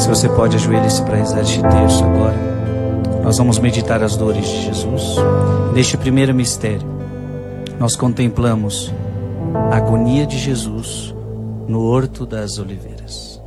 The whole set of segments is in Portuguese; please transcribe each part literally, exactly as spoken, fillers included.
você pode, ajoelhe-se para rezar este texto agora. Nós vamos meditar as dores de Jesus. Neste primeiro mistério, nós contemplamos a agonia de Jesus no Horto das Oliveiras.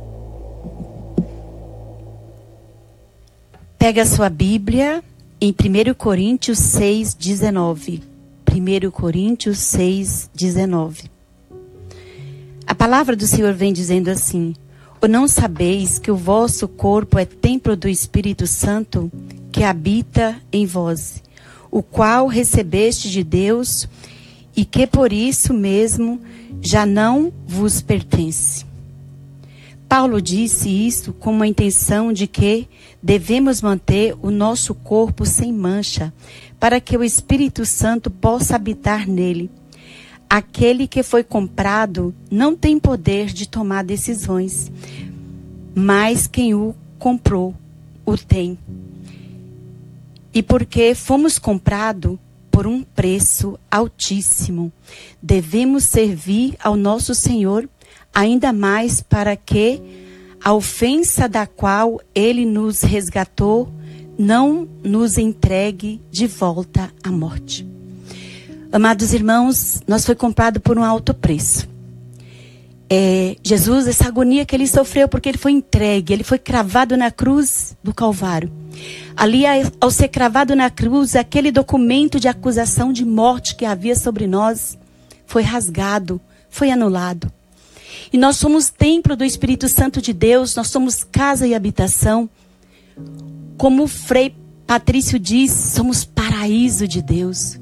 Pega a sua Bíblia em primeiro Coríntios seis, dezenove. primeiro Coríntios seis, dezenove. A palavra do Senhor vem dizendo assim: ou não sabeis que o vosso corpo é templo do Espírito Santo que habita em vós, o qual recebeste de Deus e que por isso mesmo já não vos pertence. Paulo disse isso com a intenção de que devemos manter o nosso corpo sem mancha, para que o Espírito Santo possa habitar nele. Aquele que foi comprado não tem poder de tomar decisões, mas quem o comprou o tem. E porque fomos comprados por um preço altíssimo, devemos servir ao nosso Senhor ainda mais para que a ofensa da qual Ele nos resgatou não nos entregue de volta à morte. Amados irmãos, nós foi comprado por um alto preço. É, Jesus, essa agonia que Ele sofreu porque Ele foi entregue, Ele foi cravado na cruz do Calvário. Ali, ao ser cravado na cruz, aquele documento de acusação de morte que havia sobre nós foi rasgado, foi anulado. E nós somos templo do Espírito Santo de Deus, nós somos casa e habitação. Como o Frei Patrício diz, somos paraíso de Deus.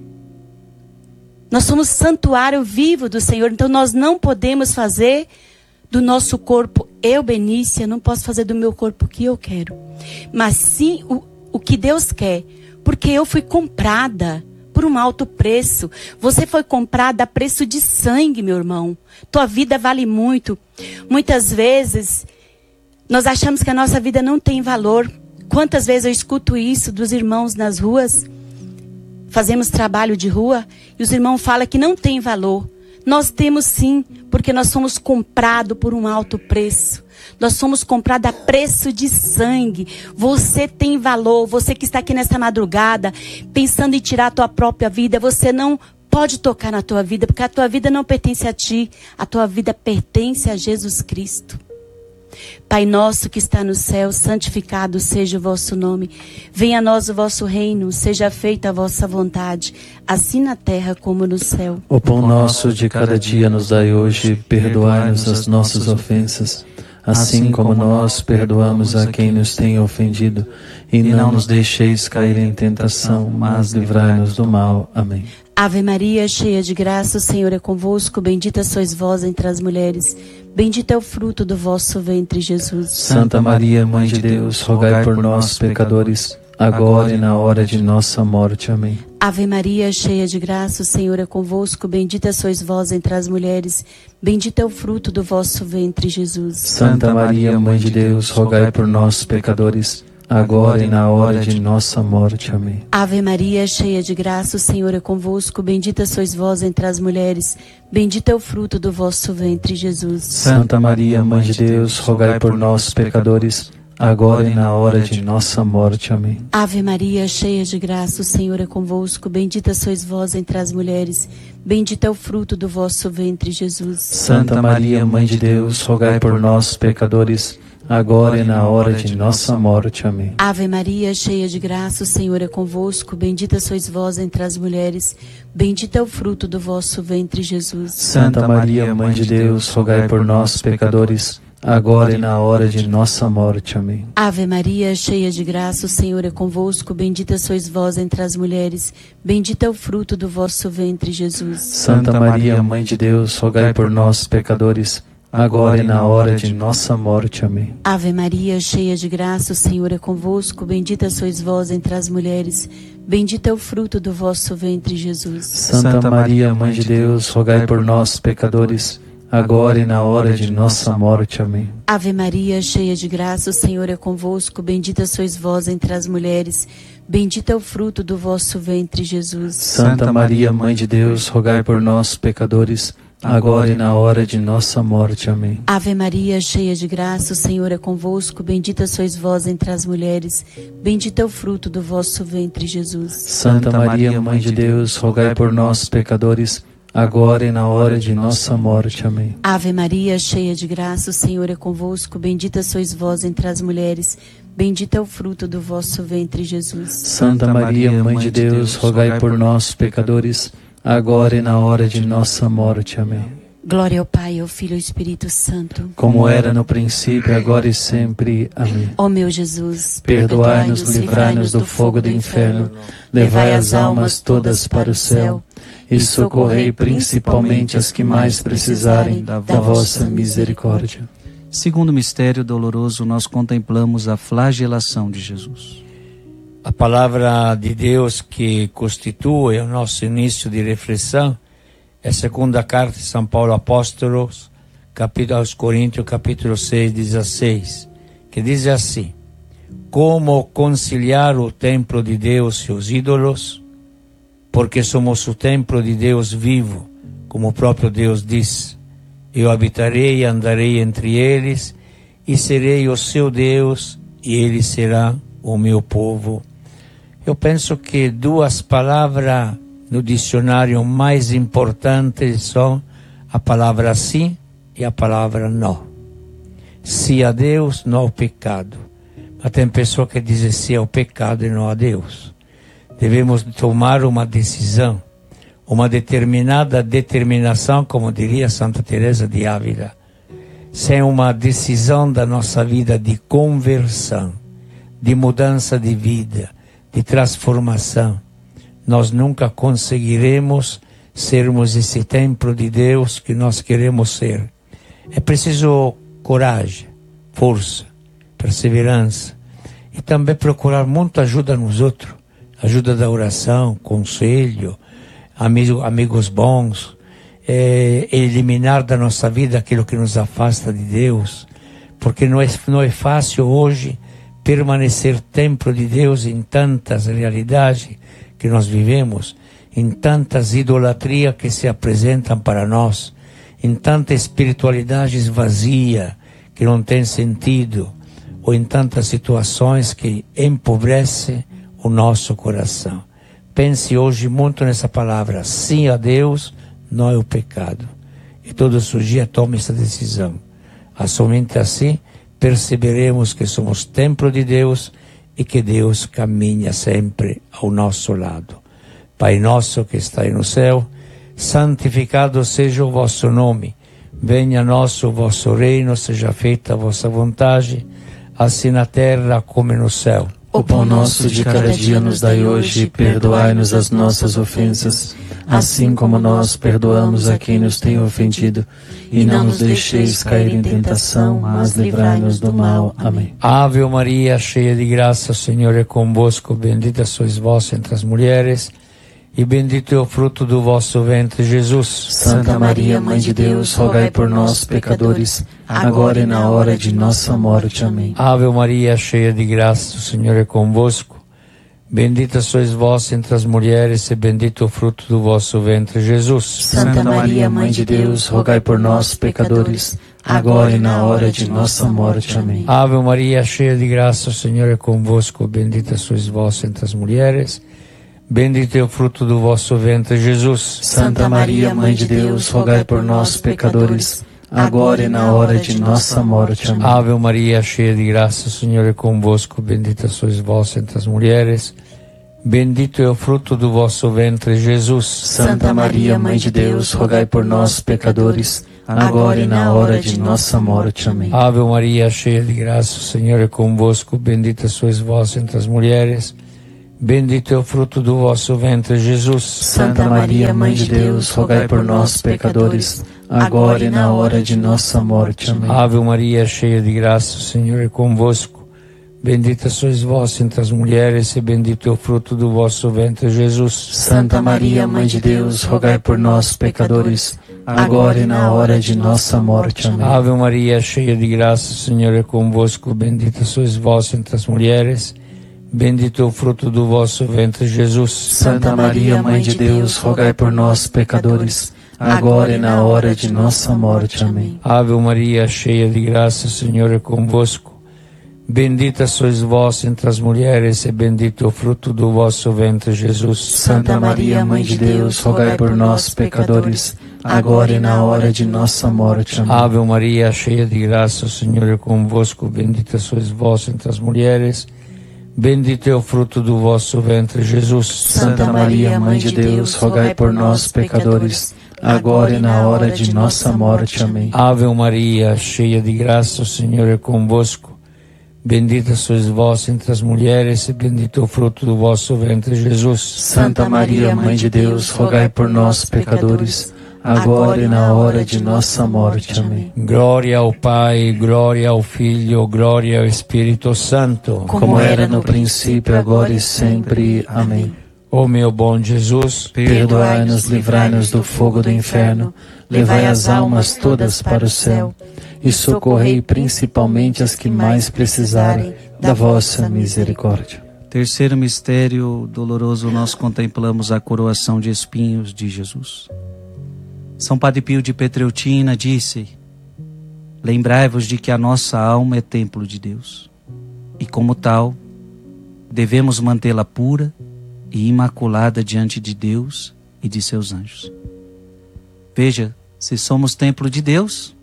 Nós somos santuário vivo do Senhor, então nós não podemos fazer do nosso corpo, eu, Benícia, não posso fazer do meu corpo o que eu quero. Mas sim o, o que Deus quer, porque eu fui comprada por um alto preço. Você foi comprada a preço de sangue, meu irmão. Tua vida vale muito. Muitas vezes, nós achamos que a nossa vida não tem valor. Quantas vezes eu escuto isso dos irmãos nas ruas? Fazemos trabalho de rua e os irmãos falam que não tem valor. Nós temos sim, porque nós somos comprados por um alto preço. Nós somos comprados a preço de sangue. Você tem valor. Você que está aqui nessa madrugada, pensando em tirar a tua própria vida, você não pode tocar na tua vida, porque a tua vida não pertence a ti. A tua vida pertence a Jesus Cristo. Pai nosso que está no céu, santificado seja o vosso nome. Venha a nós o vosso reino, seja feita a vossa vontade, assim na terra como no céu. O pão nosso de cada dia nos dai hoje, perdoai-nos as nossas ofensas, assim como nós perdoamos a quem nos tem ofendido. E não nos deixeis cair em tentação, mas livrai-nos do mal. Amém. Ave Maria, cheia de graça, o Senhor é convosco. Bendita sois vós entre as mulheres. Bendito é o fruto do vosso ventre, Jesus. Santa Maria, Mãe de Deus, rogai por nós, pecadores, agora e na hora de nossa morte. Amém. Ave Maria, cheia de graça, o Senhor é convosco. Bendita sois vós entre as mulheres. Bendito é o fruto do vosso ventre, Jesus. Santa Maria, Mãe de Deus, rogai por nós, pecadores, agora e na hora de nossa morte. Amém. Ave Maria, cheia de graça, o Senhor é convosco. Bendita sois vós entre as mulheres. Bendito é o fruto do vosso ventre, Jesus. Santa Maria, Mãe de Deus, rogai por nós, pecadores, agora e na hora de nossa morte. Amém. Ave Maria, cheia de graça, o Senhor é convosco. Bendita sois vós entre as mulheres. Bendito é o fruto do vosso ventre, Jesus. Santa Maria, Mãe de Deus, rogai por nós, pecadores, agora e na hora de nossa morte. Amém. Ave Maria, cheia de graça, o Senhor é convosco. Bendita sois vós entre as mulheres. Bendito é o fruto do vosso ventre, Jesus. Santa Maria, Mãe de Deus, rogai por nós, pecadores, agora e na hora de nossa morte. Amém. Ave Maria, cheia de graça, o Senhor é convosco. Bendita sois vós entre as mulheres. Bendito é o fruto do vosso ventre, Jesus. Santa Maria, Mãe de Deus, rogai por nós, pecadores, agora e na hora de nossa morte. Amém. Ave Maria, cheia de graça, o Senhor é convosco. Bendita sois vós entre as mulheres. Bendito é o fruto do vosso ventre, Jesus. Santa Maria, Mãe de Deus, rogai por nós, pecadores, agora e na hora de nossa morte. Amém. Ave Maria, cheia de graça, o Senhor é convosco. Bendita sois vós entre as mulheres. Bendito é o fruto do vosso ventre, Jesus. Santa Maria, Mãe de Deus, rogai por nós, pecadores, agora e na hora de nossa morte. Amém. Ave Maria, cheia de graça, o Senhor é convosco. Bendita sois vós entre as mulheres. Bendito é o fruto do vosso ventre, Jesus. Santa Maria, Mãe de Deus, rogai por nós, pecadores, agora e na hora de nossa morte. Amém. Ave Maria, cheia de graça, o Senhor é convosco. Bendita sois vós entre as mulheres. Bendito é o fruto do vosso ventre, Jesus. Santa Maria, Mãe de Deus, rogai por nós, pecadores, agora e na hora de nossa morte. Amém. Glória ao Pai, ao Filho e ao Espírito Santo. Como era no princípio, agora e sempre. Amém. Ó meu Jesus, perdoai-nos, livrai-nos do fogo do inferno, levai as almas todas para o céu e socorrei principalmente as que mais precisarem da vossa misericórdia. Segundo mistério doloroso, nós contemplamos a flagelação de Jesus. A palavra de Deus que constitui o nosso início de reflexão é a segunda carta de São Paulo Apóstolo, capítulo aos Coríntios, capítulo seis, dezesseis, que diz assim: como conciliar o templo de Deus e os ídolos? Porque somos o templo de Deus vivo, como o próprio Deus diz: eu habitarei e andarei entre eles, e serei o seu Deus, e ele será o meu povo. Eu penso que duas palavras no dicionário mais importantes são a palavra sim e a palavra não. Sim a Deus, não ao pecado. Mas tem pessoa que diz sim ao pecado e não a Deus. Devemos tomar uma decisão, uma determinada determinação, como diria Santa Teresa de Ávila. Sem uma decisão da nossa vida de conversão, de mudança de vida, de transformação, nós nunca conseguiremos sermos esse templo de Deus que nós queremos ser. É preciso coragem, força, perseverança e também procurar muita ajuda nos outros, ajuda da oração, conselho, amigo, amigos bons, é, eliminar da nossa vida aquilo que nos afasta de Deus, porque não é, não é fácil hoje permanecer templo de Deus em tantas realidades que nós vivemos, em tantas idolatrias que se apresentam para nós, em tantas espiritualidades vazias que não tem sentido, ou em tantas situações que empobrecem o nosso coração. Pense hoje muito nessa palavra, sim a Deus, não é o pecado. E todos os dias tome essa decisão. Ah, somente assim perceberemos que somos templo de Deus e que Deus caminha sempre ao nosso lado. Pai nosso que está no céu, santificado seja o vosso nome. Venha a nós o vosso reino, seja feita a vossa vontade, assim na terra como no céu. O pão nosso de cada dia nos dai hoje, perdoai-nos as nossas ofensas, assim como nós perdoamos a quem nos tem ofendido. E não nos deixeis cair em tentação, mas livrai-nos do mal. Amém. Ave Maria, cheia de graça, o Senhor é convosco, bendita sois vós entre as mulheres, e bendito é o fruto do vosso ventre, Jesus. Santa Maria, Mãe de Deus, rogai por nós, pecadores, agora e na hora de nossa morte. Amém. Ave Maria, cheia de graça, o Senhor é convosco. Bendita sois vós entre as mulheres, e bendito o fruto do vosso ventre, Jesus. Santa Maria, Mãe de Deus, rogai por nós, pecadores, agora e na hora de nossa morte. Amém. Ave Maria, cheia de graça, o Senhor é convosco. Bendita sois vós entre as mulheres, bendito é o fruto do vosso ventre, Jesus. Santa Maria, Mãe de Deus, rogai por nós, pecadores, agora e na hora de nossa morte. Amém. Ave Maria, cheia de graça, o Senhor é convosco. Bendita sois vós entre as mulheres, bendito é o fruto do vosso ventre, Jesus. Santa Maria, Mãe de Deus, rogai por nós, pecadores, agora e na hora de nossa morte. Amém. Ave Maria, cheia de graça, o Senhor é convosco. Bendita sois vós entre as mulheres, bendito é o fruto do vosso ventre, Jesus. Santa Maria, Mãe de Deus, rogai por nós, pecadores, agora e na hora de nossa morte. Amém. Ave Maria, cheia de graça, o Senhor é convosco. Bendita sois vós entre as mulheres, e bendito é o fruto do vosso ventre, Jesus. Santa Maria, Mãe de Deus, rogai por nós, pecadores, agora e na hora de nossa morte. Amém. Ave Maria, cheia de graça, o Senhor é convosco. Bendita sois vós entre as mulheres, bendito é o fruto do vosso ventre, Jesus. Santa Maria, Mãe de Deus, rogai por nós, pecadores, agora e na hora de nossa morte. Amém. Ave Maria, cheia de graça, o Senhor é convosco. Bendita sois vós entre as mulheres e bendito o fruto do vosso ventre, Jesus. Santa Maria, Mãe de Deus, rogai por nós, pecadores, agora e na hora de nossa morte. Amém. Ave Maria, cheia de graça, o Senhor é convosco. Bendita sois vós entre as mulheres, bendito é o fruto do vosso ventre, Jesus. Santa Maria, Mãe de Deus, rogai por nós, pecadores, agora e na hora de nossa morte. Amém. Ave Maria, cheia de graça, o Senhor é convosco. Bendita sois vós entre as mulheres e bendito é o fruto do vosso ventre, Jesus. Santa Maria, Mãe de Deus, rogai por nós, pecadores, agora e na hora de nossa morte. Amém. Glória ao Pai, glória ao Filho, glória ao Espírito Santo. Como era no princípio, agora e sempre. Amém. Ó meu bom Jesus, perdoai-nos, livrai-nos do fogo do inferno, levai as almas todas para o céu e socorrei principalmente as que mais precisarem da vossa misericórdia. Terceiro mistério doloroso, nós contemplamos a coroação de espinhos de Jesus. São Padre Pio de Petreutina disse: lembrai-vos de que a nossa alma é templo de Deus e, como tal, devemos mantê-la pura e imaculada diante de Deus e de seus anjos. Veja, se somos templo de Deus,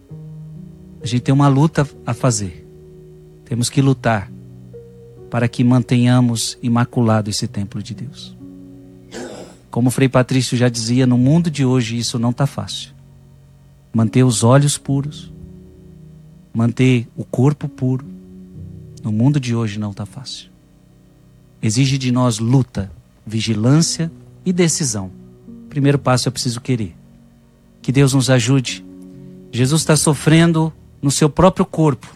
a gente tem uma luta a fazer. Temos que lutar para que mantenhamos imaculado esse templo de Deus. Como o Frei Patrício já dizia, no mundo de hoje isso não está fácil. Manter os olhos puros, manter o corpo puro, no mundo de hoje não está fácil. Exige de nós luta, vigilância e decisão. O primeiro passo, eu preciso querer. Que Deus nos ajude. Jesus está sofrendo no seu próprio corpo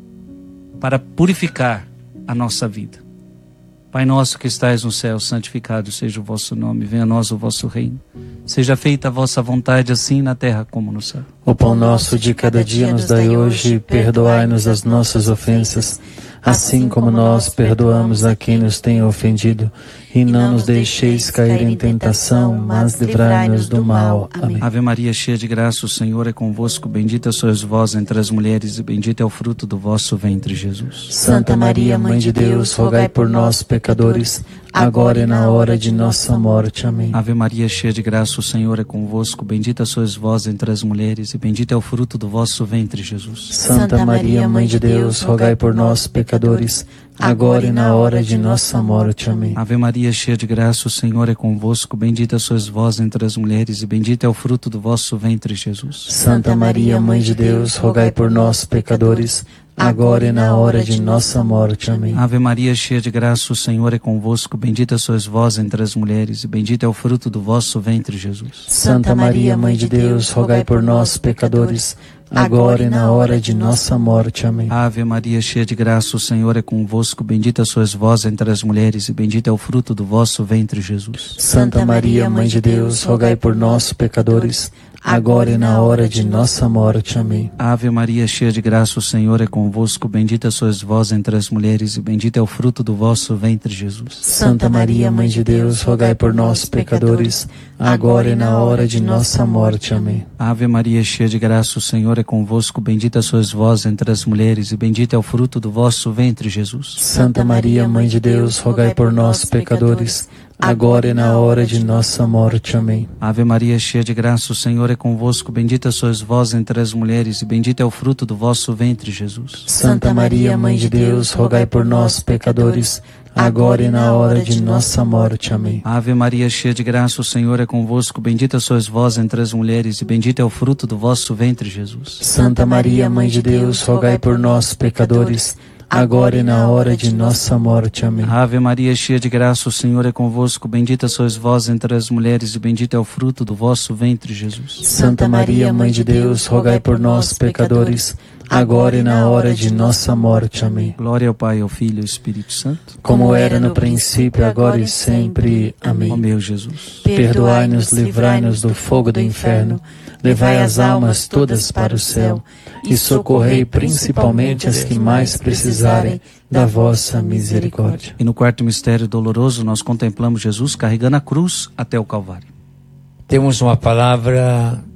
para purificar a nossa vida. Pai nosso que estais no céu, santificado seja o vosso nome, venha a nós o vosso reino. Seja feita a vossa vontade, assim na terra como no céu. O pão nosso de cada dia nos dai hoje, perdoai-nos as nossas ofensas, assim como nós perdoamos a quem nos tem ofendido, e não nos deixeis cair em tentação, mas livrai-nos do mal. Amém. Ave Maria, cheia de graça, o Senhor é convosco, bendita sois vós entre as mulheres, e bendito é o fruto do vosso ventre, Jesus. Santa Maria, Mãe de Deus, rogai por nós, pecadores, agora e na hora de nossa morte. Amém. Ave Maria, cheia de graça, o Senhor é convosco, bendita sois vós entre as mulheres, e bendito é o fruto do vosso ventre, Jesus. Santa Maria, Mãe de Deus, rogai por nós, pecadores, agora e na hora de nossa morte. Amém. Ave Maria, cheia de graça, o Senhor é convosco, bendita sois vós entre as mulheres, e bendito é o fruto do vosso ventre, Jesus. Santa Maria, Mãe de Deus, rogai por nós, pecadores, agora e na hora de nossa morte. Amém. Ave Maria, cheia de graça, o Senhor é convosco, bendita sois vós entre as mulheres, e bendito é o fruto do vosso ventre, Jesus. Santa Maria, Mãe de Deus, rogai por nós, pecadores, agora e na hora de nossa morte. Amém. Ave Maria, cheia de graça, o Senhor é convosco, bendita sois vós entre as mulheres, e bendito é o fruto do vosso ventre, Jesus. Santa Maria, Mãe de Deus, rogai por nós, pecadores, agora e na hora de nossa morte. Amém. Ave Maria, cheia de graça, o Senhor é convosco, bendita sois vós entre as mulheres, e bendito é o fruto do vosso ventre, Jesus. Santa Maria, Mãe de Deus, rogai por nós, pecadores, agora e na hora de nossa morte. Amém. Ave Maria, cheia de graça, o Senhor é convosco, bendita sois vós entre as mulheres, e bendito é o fruto do vosso ventre, Jesus. Santa Maria, Mãe de Deus, rogai por nós, pecadores, agora e na hora de nossa morte. Amém. Ave Maria, cheia de graça, o Senhor é convosco, bendita sois vós entre as mulheres, e bendito é o fruto do vosso ventre, Jesus. Santa Maria, Mãe de Deus, rogai por nós, pecadores, agora e na hora de nossa morte. Amém. Ave Maria, cheia de graça, o Senhor é convosco, bendita sois vós entre as mulheres, e bendito é o fruto do vosso ventre, Jesus. Santa Maria, Mãe de Deus, rogai por nós, pecadores, agora e na hora de nossa morte. Amém. Ave Maria, cheia de graça, o Senhor é convosco, bendita sois vós entre as mulheres, e bendito é o fruto do vosso ventre, Jesus. Santa Maria, Mãe de Deus, rogai por nós, pecadores, agora e na hora de nossa morte. Amém. Glória ao Pai, ao Filho e ao Espírito Santo, como era no princípio, agora e sempre. Amém. Ó meu Jesus, perdoai-nos, livrai-nos do fogo do inferno, levai as almas todas para o céu, e socorrei principalmente as que mais precisarem da vossa misericórdia. E no quarto mistério doloroso, nós contemplamos Jesus carregando a cruz até o Calvário. Temos uma palavra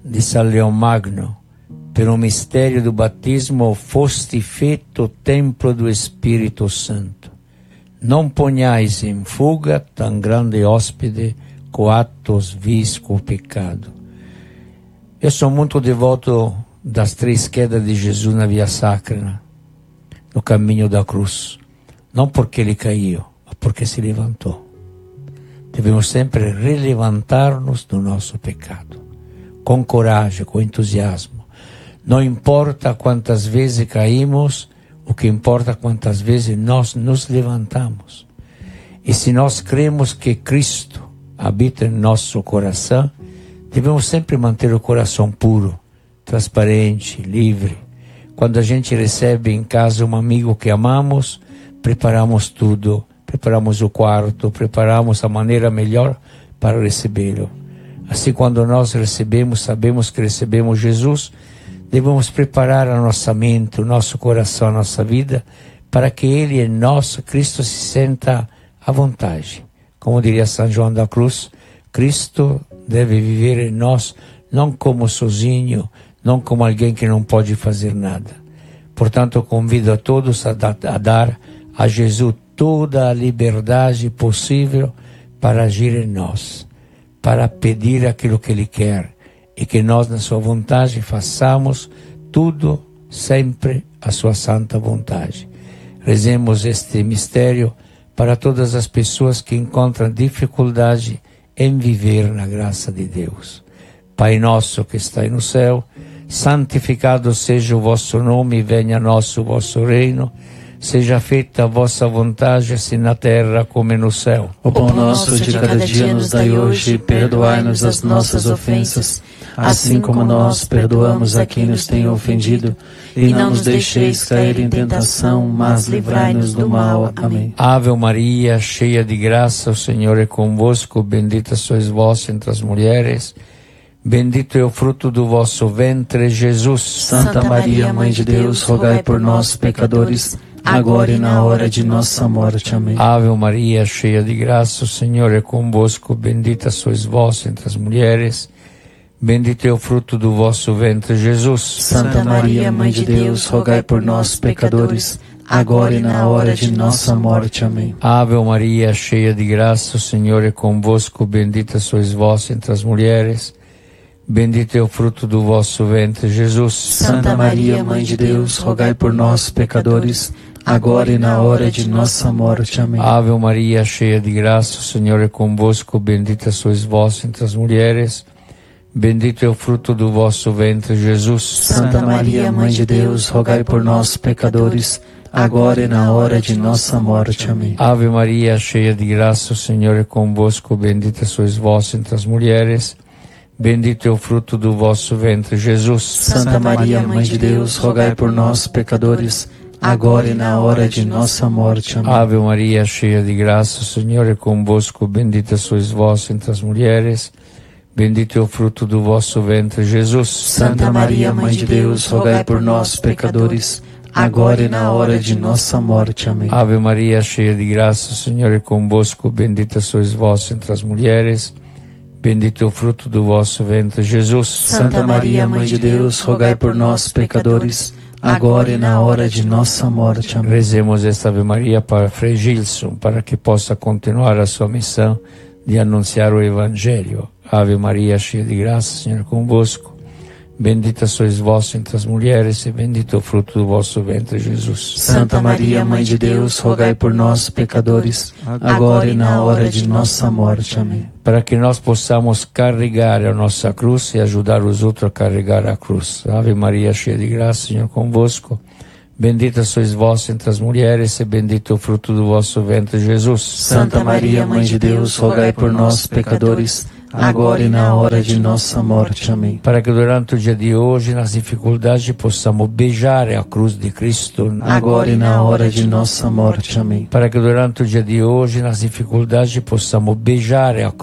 di San Leon Magno, per un mistério do batismo foste feito templo do Espírito Santo. Non ponhais in fuga tan grande ospite coatos vis co pecado. Eu sou muito devoto das três quedas de Jesus na Via Sacra, no caminho da cruz. Não porque ele caiu, mas porque se levantou. Devemos sempre relevantar-nos do nosso pecado, com coragem, com entusiasmo. Não importa quantas vezes caímos, o que importa é quantas vezes nós nos levantamos. E se nós cremos que Cristo habita em nosso coração, devemos sempre manter o coração puro, transparente, livre. Quando a gente recebe em casa um amigo que amamos, preparamos tudo, preparamos o quarto, preparamos a maneira melhor para recebê-lo. Assim, quando nós recebemos, sabemos que recebemos Jesus, devemos preparar a nossa mente, o nosso coração, a nossa vida, para que Ele em nós, Cristo, se senta à vontade. Como diria São João da Cruz, Cristo deve viver em nós, não como sozinho, não como alguém que não pode fazer nada. Portanto, eu convido a todos a, da, a dar a Jesus toda a liberdade possível para agir em nós, para pedir aquilo que Ele quer, e que nós, na sua vontade, façamos tudo sempre a sua santa vontade. Rezemos este mistério para todas as pessoas que encontram dificuldade em viver na graça de Deus. Pai nosso que está no céu, santificado seja o vosso nome, venha a nós o vosso reino, seja feita a vossa vontade, assim na terra como no céu. O pão nosso de cada dia nos dai hoje, perdoai-nos as nossas ofensas, assim como nós perdoamos a quem nos tem ofendido, e não nos deixeis cair em tentação, mas livrai-nos do mal. Amém. Ave Maria, cheia de graça, o Senhor é convosco, bendita sois vós entre as mulheres, bendito é o fruto do vosso ventre, Jesus. Santa Maria, Mãe de Deus, rogai por nós, pecadores, agora e na hora de nossa morte. Amém. Ave Maria, cheia de graça, o Senhor é convosco, bendita sois vós entre as mulheres, bendito é o fruto do vosso ventre, Jesus. Santa Maria, Mãe de Deus, rogai por nós, pecadores, agora e na hora de nossa morte. Amém. Ave Maria, cheia de graça, o Senhor é convosco, bendita sois vós entre as mulheres, bendito é o fruto do vosso ventre, Jesus. Santa Maria, Mãe de Deus, rogai por nós, pecadores, agora e na hora de nossa morte. Amém. Ave Maria, cheia de graça, o Senhor é convosco, bendita sois vós entre as mulheres, bendito é o fruto do vosso ventre, Jesus. Santa Maria, Mãe de Deus, rogai por nós, pecadores, agora e na hora de nossa morte. Amém. Ave Maria, cheia de graça, o Senhor é convosco, bendita sois vós entre as mulheres, bendito é o fruto do vosso ventre, Jesus. Santa Maria, Mãe de Deus, rogai por nós, pecadores, agora e na hora de nossa morte. Amém. Ave Maria, cheia de graça, o Senhor é convosco, bendita sois vós entre as mulheres, bendito é o fruto do vosso ventre, Jesus. Santa Maria, Mãe de Deus, rogai por nós, pecadores, agora e na hora de nossa morte. Amém. Ave Maria, cheia de graça, o Senhor é convosco, bendita sois vós entre as mulheres, bendito é o fruto do vosso ventre, Jesus. Santa Maria, Mãe de Deus, rogai por nós, pecadores, agora e na hora de nossa morte. Amém. Rezemos esta Ave Maria para Frei Gilson, para que possa continuar a sua missão de anunciar o Evangelho. Ave Maria, cheia de graça, o Senhor é convosco, bendita sois vós entre as mulheres, e bendito é o fruto do vosso ventre, Jesus. Santa Maria, Mãe de Deus, rogai por nós, pecadores, agora e na hora de nossa morte. Amém. Para que nós possamos carregar a nossa cruz e ajudar os outros a carregar a cruz. Ave Maria, cheia de graça, o Senhor é convosco, bendita sois vós entre as mulheres, e bendito é o fruto do vosso ventre, Jesus. Santa Maria, Mãe de Deus, rogai por nós, pecadores, agora e na hora de nossa morte. Amém. Para que durante o dia de hoje, nas dificuldades, possamos beijar a cruz de Cristo, agora e na hora de nossa morte. Amém. Para que durante o dia de hoje, nas dificuldades, possamos beijar a cruz